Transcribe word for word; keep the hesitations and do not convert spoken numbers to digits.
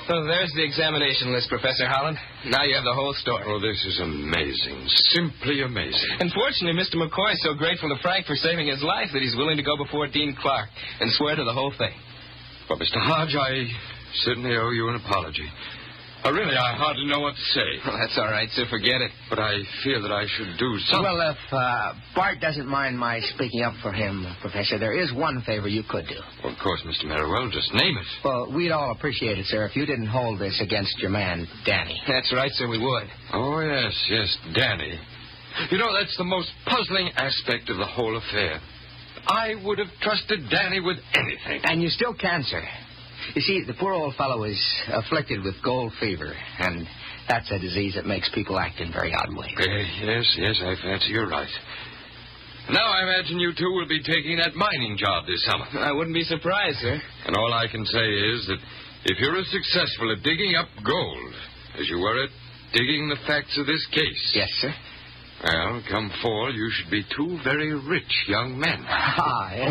So there's the examination list, Professor Holland. Now you have the whole story. Oh, this is amazing. Simply amazing. Unfortunately, Mister McCoy is so grateful to Frank for saving his life that he's willing to go before Dean Clark and swear to the whole thing. Well, Mister Hodge, I certainly owe you an apology. Uh, really, I hardly know what to say. Well, that's all right, sir. Forget it. But I feel that I should do something. Well, if uh, Bart doesn't mind my speaking up for him, Professor, there is one favor you could do. Well, of course, Mister Merriwell. Just name it. Well, we'd all appreciate it, sir, if you didn't hold this against your man, Danny. That's right, sir. We would. Oh, yes, yes, Danny. You know, that's the most puzzling aspect of the whole affair. I would have trusted Danny with anything. And you still can, sir. You see, the poor old fellow is afflicted with gold fever, and that's a disease that makes people act in very odd ways. Uh, yes, yes, I fancy you're right. Now I imagine you two will be taking that mining job this summer. I wouldn't be surprised, sir. And all I can say is that if you're as successful at digging up gold as you were at digging the facts of this case... Yes, sir. Well, come fall, you should be two very rich young men. Ah, yes.